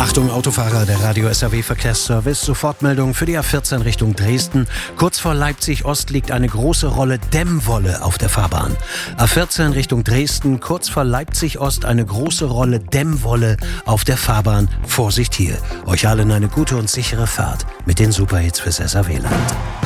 Achtung Autofahrer, der Radio SAW Verkehrsservice. Sofortmeldung für die A14 Richtung Dresden. Kurz vor Leipzig Ost liegt eine große Rolle Dämmwolle auf der Fahrbahn. A14 Richtung Dresden, kurz vor Leipzig Ost eine große Rolle Dämmwolle auf der Fahrbahn. Vorsicht hier. Euch allen eine gute und sichere Fahrt mit den Superhits fürs SAW-Land.